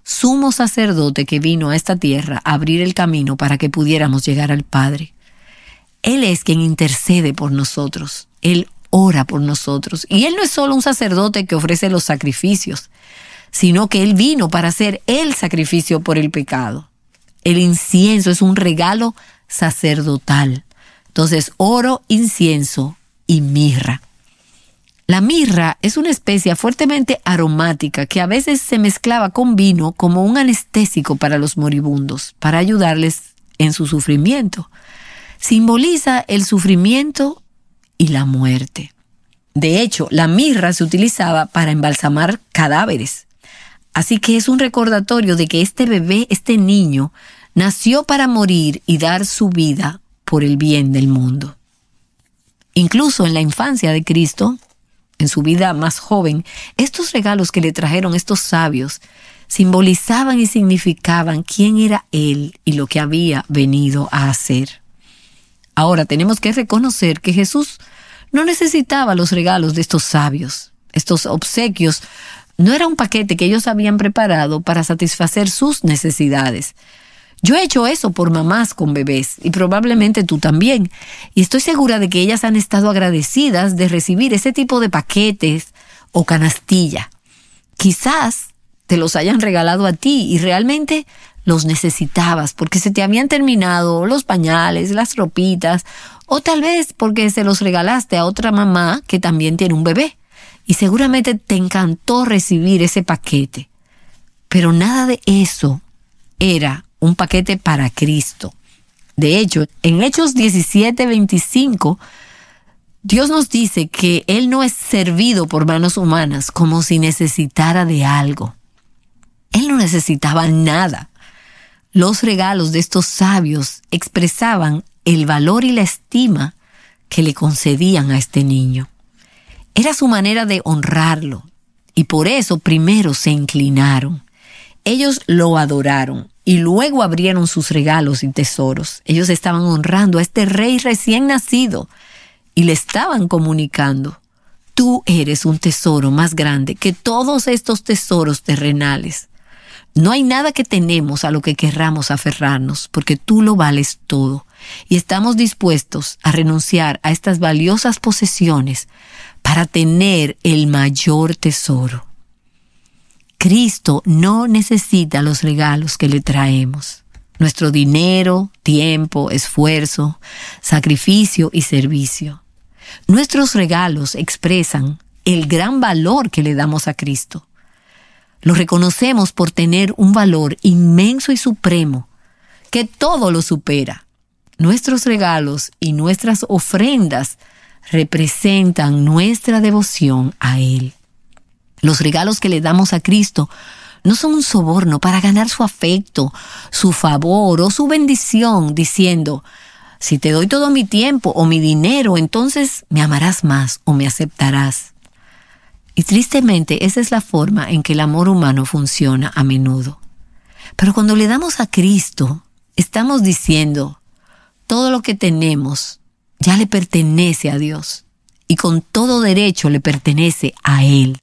sumo sacerdote que vino a esta tierra a abrir el camino para que pudiéramos llegar al Padre. Él es quien intercede por nosotros. Él ora por nosotros. Y Él no es solo un sacerdote que ofrece los sacrificios, sino que Él vino para hacer el sacrificio por el pecado. El incienso es un regalo sacerdotal. Entonces, oro, incienso y mirra. La mirra es una especia fuertemente aromática que a veces se mezclaba con vino como un anestésico para los moribundos, para ayudarles en su sufrimiento. Simboliza el sufrimiento y la muerte. De hecho, la mirra se utilizaba para embalsamar cadáveres. Así que es un recordatorio de que este bebé, este niño, nació para morir y dar su vida por el bien del mundo. Incluso en la infancia de Cristo, en su vida más joven, estos regalos que le trajeron estos sabios simbolizaban y significaban quién era Él y lo que había venido a hacer. Ahora tenemos que reconocer que Jesús no necesitaba los regalos de estos sabios. Estos obsequios no era un paquete que ellos habían preparado para satisfacer sus necesidades. Yo he hecho eso por mamás con bebés y probablemente tú también. Y estoy segura de que ellas han estado agradecidas de recibir ese tipo de paquetes o canastilla. Quizás te los hayan regalado a ti y realmente los necesitabas porque se te habían terminado los pañales, las ropitas, o tal vez porque se los regalaste a otra mamá que también tiene un bebé. Y seguramente te encantó recibir ese paquete. Pero nada de eso era un paquete para Cristo. De hecho, en Hechos 17:25, Dios nos dice que Él no es servido por manos humanas como si necesitara de algo. Él no necesitaba nada. Los regalos de estos sabios expresaban el valor y la estima que le concedían a este niño. Era su manera de honrarlo, y por eso primero se inclinaron. Ellos lo adoraron y luego abrieron sus regalos y tesoros. Ellos estaban honrando a este rey recién nacido y le estaban comunicando: tú eres un tesoro más grande que todos estos tesoros terrenales. No hay nada que tenemos a lo que querramos aferrarnos, porque tú lo vales todo. Y estamos dispuestos a renunciar a estas valiosas posesiones para tener el mayor tesoro. Cristo no necesita los regalos que le traemos. Nuestro dinero, tiempo, esfuerzo, sacrificio y servicio. Nuestros regalos expresan el gran valor que le damos a Cristo. Lo reconocemos por tener un valor inmenso y supremo, que todo lo supera. Nuestros regalos y nuestras ofrendas representan nuestra devoción a Él. Los regalos que le damos a Cristo no son un soborno para ganar su afecto, su favor o su bendición, diciendo: si te doy todo mi tiempo o mi dinero, entonces me amarás más o me aceptarás. Y tristemente, esa es la forma en que el amor humano funciona a menudo. Pero cuando le damos a Cristo, estamos diciendo: todo lo que tenemos ya le pertenece a Dios y con todo derecho le pertenece a Él.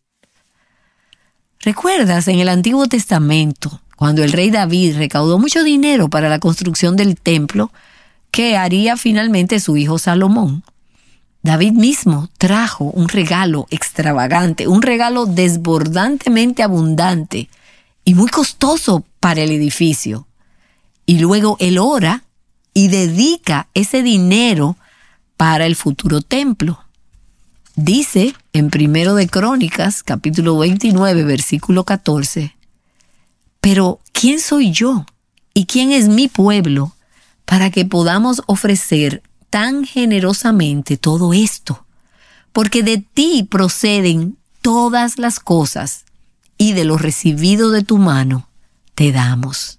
¿Recuerdas en el Antiguo Testamento, cuando el rey David recaudó mucho dinero para la construcción del templo, que haría finalmente su hijo Salomón? David mismo trajo un regalo extravagante, un regalo desbordantemente abundante y muy costoso para el edificio. Y luego él ora y dedica ese dinero para el futuro templo. Dice en 1 de Crónicas, capítulo 29, versículo 14, pero ¿quién soy yo y quién es mi pueblo para que podamos ofrecer tan generosamente todo esto? Porque de ti proceden todas las cosas y de lo recibido de tu mano te damos.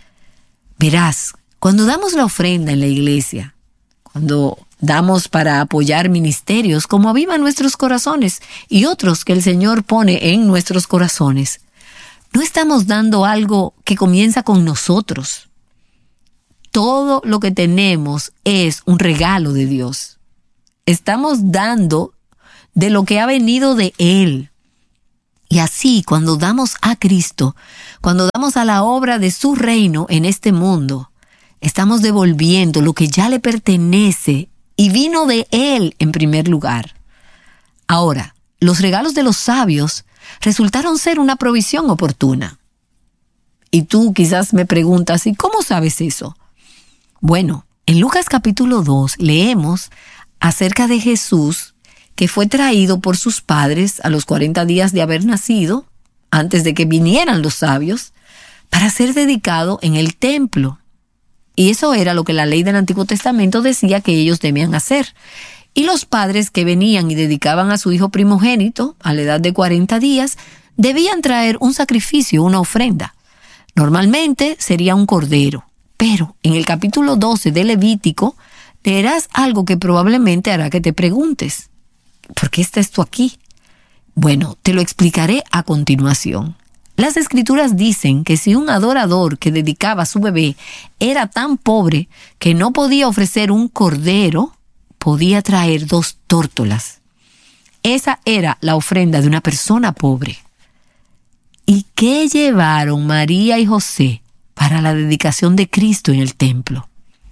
Verás, cuando damos la ofrenda en la iglesia, cuando damos para apoyar ministerios como Aviva Nuestros Corazones y otros que el Señor pone en nuestros corazones, no estamos dando algo que comienza con nosotros. Todo lo que tenemos es un regalo de Dios. Estamos dando de lo que ha venido de Él. Y así, cuando damos a Cristo, cuando damos a la obra de su reino en este mundo, estamos devolviendo lo que ya le pertenece y vino de Él en primer lugar. Ahora, los regalos de los sabios resultaron ser una provisión oportuna. Y tú quizás me preguntas, ¿y cómo sabes eso? Bueno, en Lucas capítulo 2 leemos acerca de Jesús que fue traído por sus padres a los 40 días de haber nacido, antes de que vinieran los sabios, para ser dedicado en el templo. Y eso era lo que la ley del Antiguo Testamento decía que ellos debían hacer. Y los padres que venían y dedicaban a su hijo primogénito a la edad de 40 días, debían traer un sacrificio, una ofrenda. Normalmente sería un cordero, pero en el capítulo 12 de Levítico leerás algo que probablemente hará que te preguntes, ¿por qué está esto aquí? Bueno, te lo explicaré a continuación. Las Escrituras dicen que si un adorador que dedicaba a su bebé era tan pobre que no podía ofrecer un cordero, podía traer 2 tórtolas. Esa era la ofrenda de una persona pobre. ¿Y qué llevaron María y José para la dedicación de Cristo en el templo?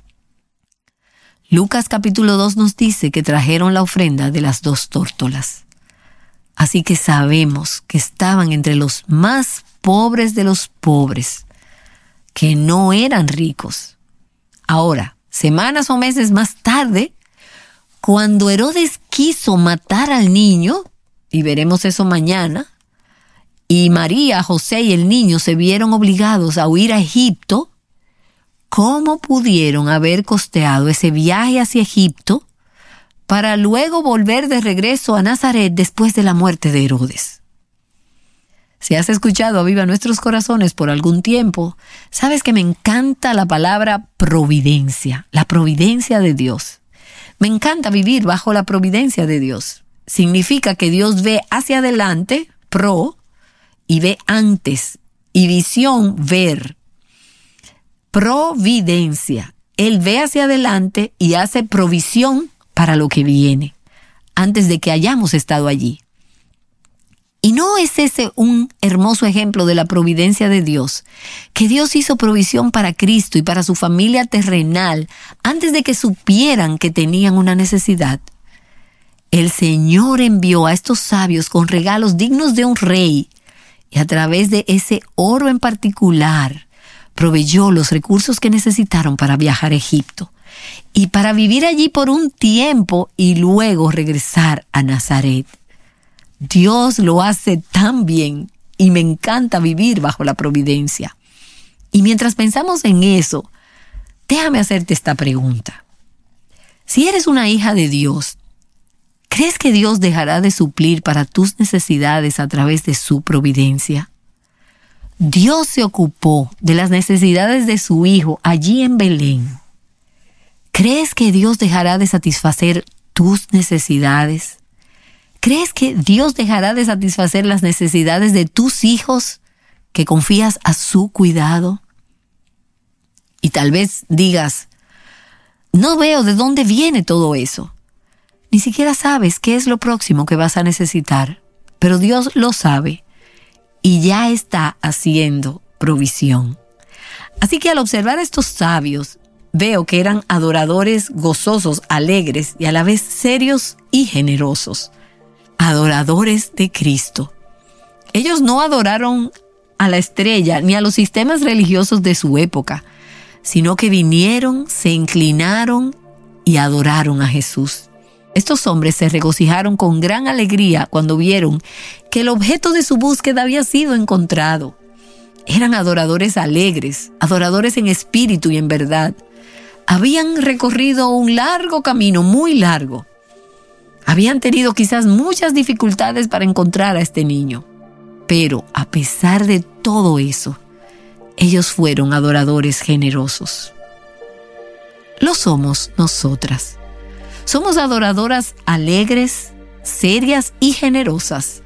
Lucas capítulo 2 nos dice que trajeron la ofrenda de las 2 tórtolas. Así que sabemos que estaban entre los más pobres de los pobres, que no eran ricos. Ahora, semanas o meses más tarde, cuando Herodes quiso matar al niño, y veremos eso mañana, y María, José y el niño se vieron obligados a huir a Egipto, ¿cómo pudieron haber costeado ese viaje hacia Egipto para luego volver de regreso a Nazaret después de la muerte de Herodes? Si has escuchado Aviva Nuestros Corazones por algún tiempo, sabes que me encanta la palabra providencia, la providencia de Dios. Me encanta vivir bajo la providencia de Dios. Significa que Dios ve hacia adelante, y ve antes, y visión, ver. Providencia. Él ve hacia adelante y hace provisión para lo que viene, antes de que hayamos estado allí. ¿Y no es ese un hermoso ejemplo de la providencia de Dios? Que Dios hizo provisión para Cristo y para su familia terrenal antes de que supieran que tenían una necesidad. El Señor envió a estos sabios con regalos dignos de un rey, y a través de ese oro en particular, proveyó los recursos que necesitaron para viajar a Egipto y para vivir allí por un tiempo y luego regresar a Nazaret. Dios lo hace tan bien y me encanta vivir bajo la providencia. Y mientras pensamos en eso, déjame hacerte esta pregunta. Si eres una hija de Dios, ¿crees que Dios dejará de suplir para tus necesidades a través de su providencia? Dios se ocupó de las necesidades de su hijo allí en Belén. ¿Crees que Dios dejará de satisfacer tus necesidades? ¿Crees que Dios dejará de satisfacer las necesidades de tus hijos que confías a su cuidado? Y tal vez digas, no veo de dónde viene todo eso. Ni siquiera sabes qué es lo próximo que vas a necesitar, pero Dios lo sabe y ya está haciendo provisión. Así que al observar a estos sabios, veo que eran adoradores gozosos, alegres y a la vez serios y generosos. Adoradores de Cristo. Ellos no adoraron a la estrella ni a los sistemas religiosos de su época, sino que vinieron, se inclinaron y adoraron a Jesús. Estos hombres se regocijaron con gran alegría cuando vieron que el objeto de su búsqueda había sido encontrado. Eran adoradores alegres, adoradores en espíritu y en verdad. Habían recorrido un largo camino, muy largo. Habían tenido quizás muchas dificultades para encontrar a este niño. Pero a pesar de todo eso, ellos fueron adoradores generosos. Lo somos nosotras. Somos adoradoras alegres, serias y generosas.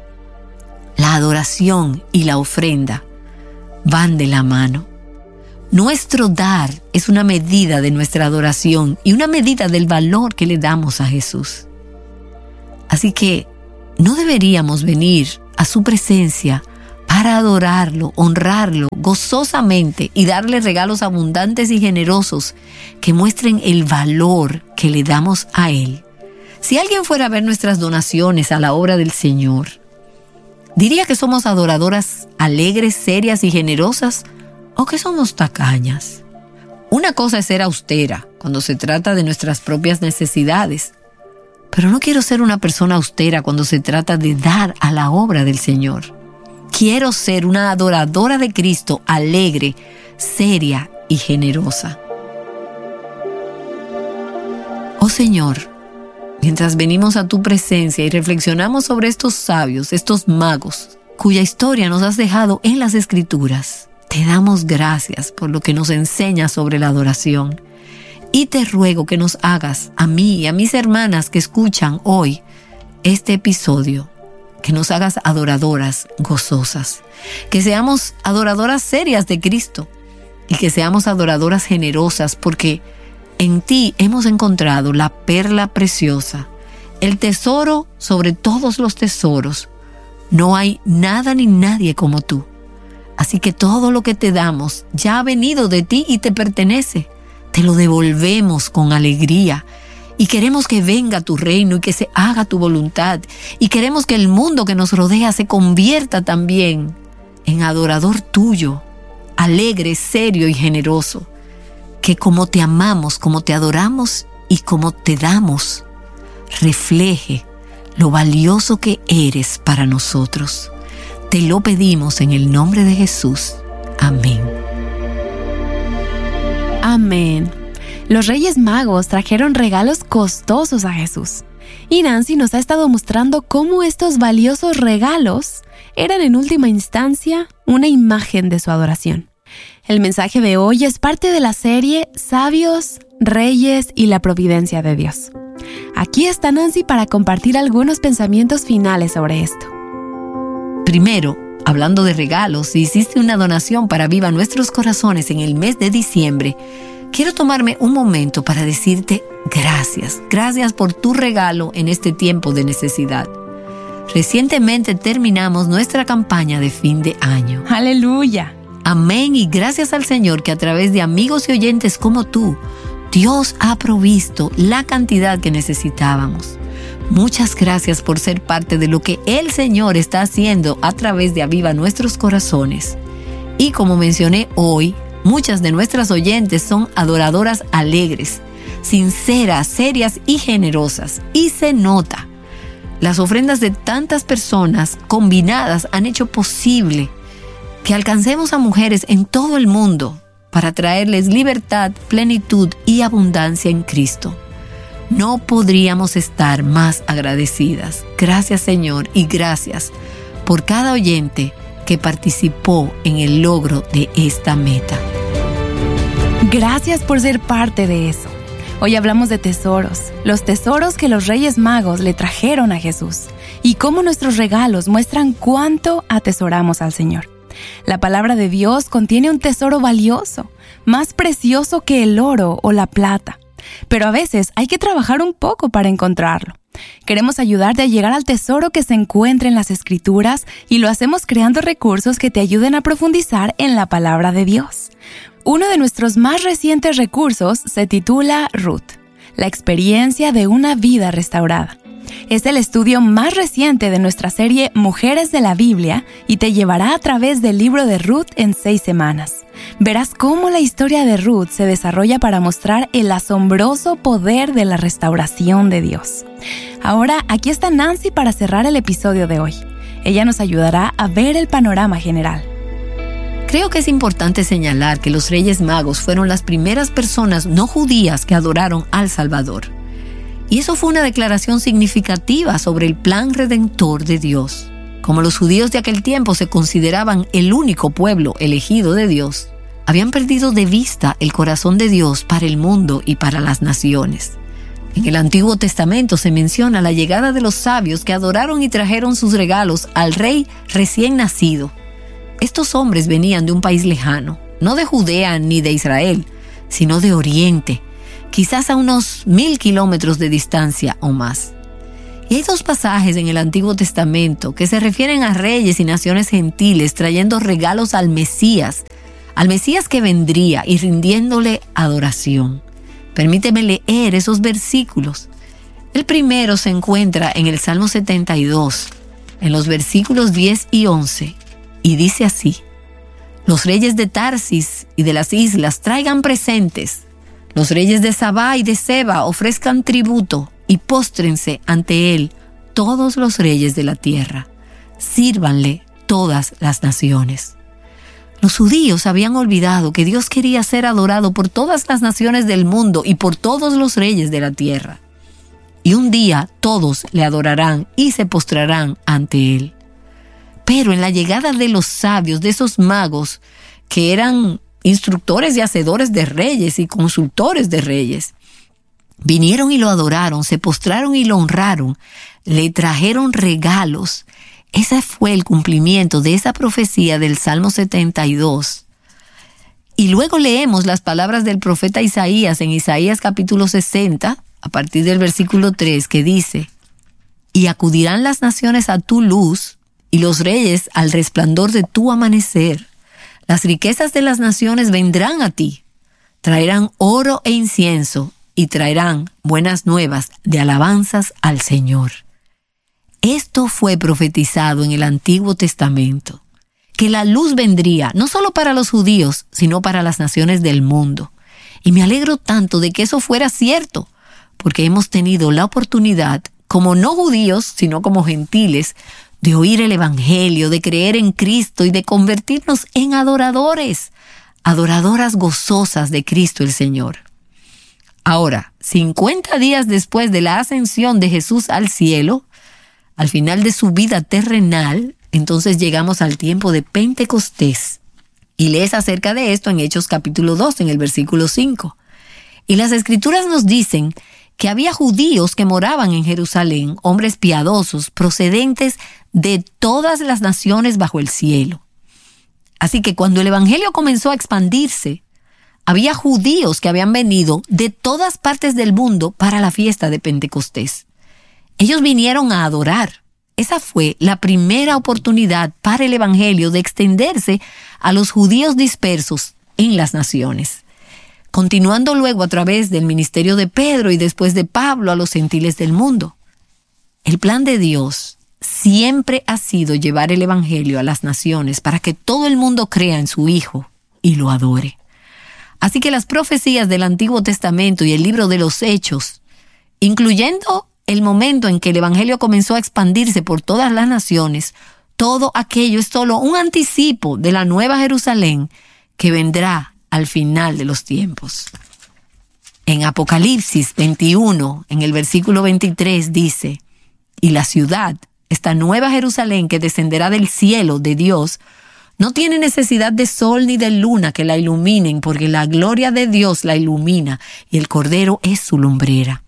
La adoración y la ofrenda van de la mano. Nuestro dar es una medida de nuestra adoración y una medida del valor que le damos a Jesús. Así que no deberíamos venir a su presencia para adorarlo, honrarlo gozosamente y darle regalos abundantes y generosos que muestren el valor que le damos a Él. Si alguien fuera a ver nuestras donaciones a la obra del Señor, ¿diría que somos adoradoras alegres, serias y generosas o que somos tacañas? Una cosa es ser austera cuando se trata de nuestras propias necesidades, pero no quiero ser una persona austera cuando se trata de dar a la obra del Señor. Quiero ser una adoradora de Cristo alegre, seria y generosa. Oh Señor, mientras venimos a tu presencia y reflexionamos sobre estos sabios, estos magos, cuya historia nos has dejado en las Escrituras, te damos gracias por lo que nos enseñas sobre la adoración. Y te ruego que nos hagas, a mí y a mis hermanas que escuchan hoy este episodio, que nos hagas adoradoras gozosas, que seamos adoradoras serias de Cristo y que seamos adoradoras generosas, porque en ti hemos encontrado la perla preciosa, el tesoro sobre todos los tesoros. No hay nada ni nadie como tú. Así que todo lo que te damos ya ha venido de ti y te pertenece. Te lo devolvemos con alegría y queremos que venga tu reino y que se haga tu voluntad, y queremos que el mundo que nos rodea se convierta también en adorador tuyo, alegre, serio y generoso, que como te amamos, como te adoramos y como te damos, refleje lo valioso que eres para nosotros. Te lo pedimos en el nombre de Jesús. Amén. Amén. Los Reyes Magos trajeron regalos costosos a Jesús. Y Nancy nos ha estado mostrando cómo estos valiosos regalos eran en última instancia una imagen de su adoración. El mensaje de hoy es parte de la serie Sabios, Reyes y la Providencia de Dios. Aquí está Nancy para compartir algunos pensamientos finales sobre esto. Primero, hablando de regalos, si hiciste una donación para Viva Nuestros Corazones en el mes de diciembre, quiero tomarme un momento para decirte gracias. Gracias por tu regalo en este tiempo de necesidad. Recientemente terminamos nuestra campaña de fin de año. ¡Aleluya! Amén, y gracias al Señor que a través de amigos y oyentes como tú, Dios ha provisto la cantidad que necesitábamos. Muchas gracias por ser parte de lo que el Señor está haciendo a través de Aviva Nuestros Corazones. Y como mencioné hoy, muchas de nuestras oyentes son adoradoras alegres, sinceras, serias y generosas. Y se nota. Las ofrendas de tantas personas combinadas han hecho posible que alcancemos a mujeres en todo el mundo para traerles libertad, plenitud y abundancia en Cristo. No podríamos estar más agradecidas. Gracias, Señor, y gracias por cada oyente que participó en el logro de esta meta. Gracias por ser parte de eso. Hoy hablamos de tesoros, los tesoros que los Reyes Magos le trajeron a Jesús y cómo nuestros regalos muestran cuánto atesoramos al Señor. La palabra de Dios contiene un tesoro valioso, más precioso que el oro o la plata. Pero a veces hay que trabajar un poco para encontrarlo. Queremos ayudarte a llegar al tesoro que se encuentra en las Escrituras y lo hacemos creando recursos que te ayuden a profundizar en la palabra de Dios. Uno de nuestros más recientes recursos se titula Ruth, la experiencia de una vida restaurada. Es el estudio más reciente de nuestra serie Mujeres de la Biblia y te llevará a través del libro de Ruth en 6 semanas. Verás cómo la historia de Ruth se desarrolla para mostrar el asombroso poder de la restauración de Dios. Ahora, aquí está Nancy para cerrar el episodio de hoy. Ella nos ayudará a ver el panorama general. Creo que es importante señalar que los Reyes Magos fueron las primeras personas no judías que adoraron al Salvador. Y eso fue una declaración significativa sobre el plan redentor de Dios. Como los judíos de aquel tiempo se consideraban el único pueblo elegido de Dios, habían perdido de vista el corazón de Dios para el mundo y para las naciones. En el Antiguo Testamento se menciona la llegada de los sabios que adoraron y trajeron sus regalos al rey recién nacido. Estos hombres venían de un país lejano, no de Judea ni de Israel, sino de Oriente, quizás a unos 1000 kilómetros de distancia o más. Y hay 2 pasajes en el Antiguo Testamento que se refieren a reyes y naciones gentiles trayendo regalos al Mesías que vendría y rindiéndole adoración. Permíteme leer esos versículos. El primero se encuentra en el Salmo 72, en los versículos 10 y 11, y dice así: los reyes de Tarsis y de las islas traigan presentes. Los reyes de Sabá y de Seba ofrezcan tributo y póstrense ante él todos los reyes de la tierra. Sírvanle todas las naciones. Los judíos habían olvidado que Dios quería ser adorado por todas las naciones del mundo y por todos los reyes de la tierra. Y un día todos le adorarán y se postrarán ante él. Pero en la llegada de los sabios, de esos magos que eran instructores y hacedores de reyes y consultores de reyes, vinieron y lo adoraron, se postraron y lo honraron, le trajeron regalos. Ese fue el cumplimiento de esa profecía del Salmo 72. Y luego leemos las palabras del profeta Isaías en Isaías capítulo 60, a partir del versículo 3, que dice: y acudirán las naciones a tu luz y los reyes al resplandor de tu amanecer. Las riquezas de las naciones vendrán a ti, traerán oro e incienso y traerán buenas nuevas de alabanzas al Señor. Esto fue profetizado en el Antiguo Testamento, que la luz vendría no solo para los judíos, sino para las naciones del mundo. Y me alegro tanto de que eso fuera cierto, porque hemos tenido la oportunidad, como no judíos, sino como gentiles, de oír el Evangelio, de creer en Cristo y de convertirnos en adoradores, adoradoras gozosas de Cristo el Señor. Ahora, 50 días después de la ascensión de Jesús al cielo, al final de su vida terrenal, entonces llegamos al tiempo de Pentecostés. Y lees acerca de esto en Hechos capítulo 2, en el versículo 5. Y las Escrituras nos dicen que había judíos que moraban en Jerusalén, hombres piadosos, procedentes de todas las naciones bajo el cielo. Así que cuando el Evangelio comenzó a expandirse, había judíos que habían venido de todas partes del mundo para la fiesta de Pentecostés. Ellos vinieron a adorar. Esa fue la primera oportunidad para el Evangelio de extenderse a los judíos dispersos en las naciones. Continuando luego a través del ministerio de Pedro y después de Pablo a los gentiles del mundo. El plan de Dios siempre ha sido llevar el Evangelio a las naciones para que todo el mundo crea en su Hijo y lo adore. Así que las profecías del Antiguo Testamento y el libro de los Hechos, incluyendo el momento en que el Evangelio comenzó a expandirse por todas las naciones, todo aquello es solo un anticipo de la nueva Jerusalén que vendrá al final de los tiempos. En Apocalipsis 21, en el versículo 23, dice: y la ciudad, esta nueva Jerusalén que descenderá del cielo de Dios, no tiene necesidad de sol ni de luna que la iluminen, porque la gloria de Dios la ilumina y el Cordero es su lumbrera.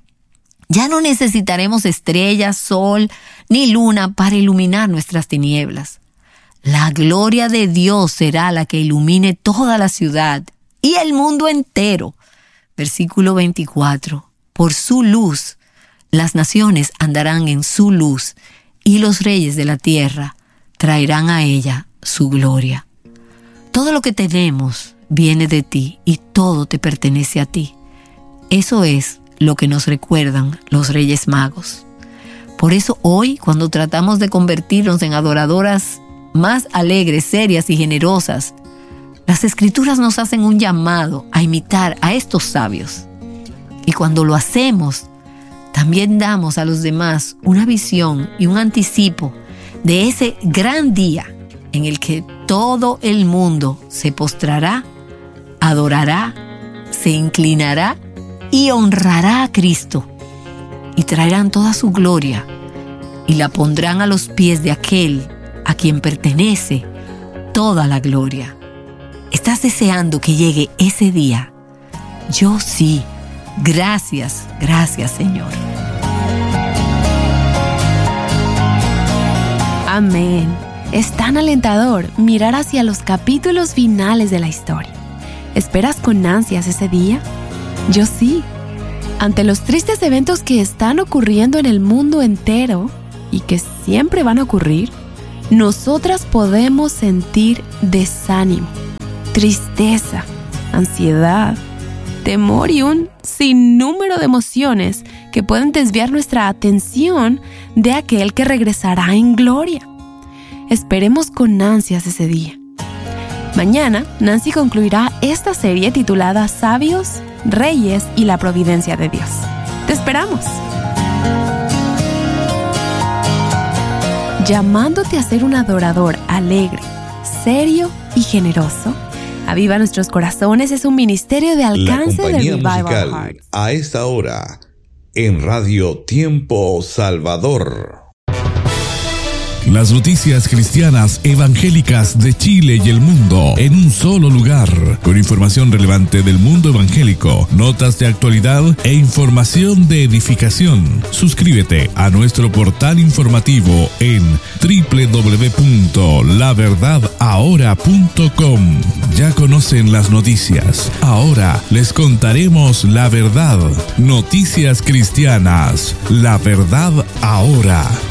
Ya no necesitaremos estrellas, sol ni luna para iluminar nuestras tinieblas. La gloria de Dios será la que ilumine toda la ciudad y el mundo entero. Versículo 24. Por su luz, las naciones andarán en su luz y los reyes de la tierra traerán a ella su gloria. Todo lo que tenemos viene de ti y todo te pertenece a ti. Eso es lo que nos recuerdan los Reyes Magos. Por eso hoy, cuando tratamos de convertirnos en adoradoras más alegres, serias y generosas, las Escrituras nos hacen un llamado a imitar a estos sabios. Y cuando lo hacemos, también damos a los demás una visión y un anticipo de ese gran día en el que todo el mundo se postrará, adorará, se inclinará y honrará a Cristo, y traerán toda su gloria y la pondrán a los pies de aquel a quien pertenece toda la gloria. ¿Estás deseando que llegue ese día? Yo sí. Gracias, gracias, Señor. Amén. Es tan alentador mirar hacia los capítulos finales de la historia. ¿Esperas con ansias ese día? Yo sí. Ante los tristes eventos que están ocurriendo en el mundo entero y que siempre van a ocurrir, nosotras podemos sentir desánimo, tristeza, ansiedad, temor y un sinnúmero de emociones que pueden desviar nuestra atención de aquel que regresará en gloria. Esperemos con ansias ese día. Mañana, Nancy concluirá esta serie titulada Sabios, Reyes y la Providencia de Dios. ¡Te esperamos! Llamándote a ser un adorador alegre, serio y generoso, Aviva Nuestros Corazones es un ministerio de alcance de Revival Hearts. A esta hora, en Radio Tiempo Salvador. Las noticias cristianas evangélicas de Chile y el mundo en un solo lugar, con información relevante del mundo evangélico, notas de actualidad e información de edificación. Suscríbete a nuestro portal informativo en www.laverdadahora.com. Ya conocen las noticias. Ahora les contaremos la verdad. Noticias cristianas. La verdad ahora.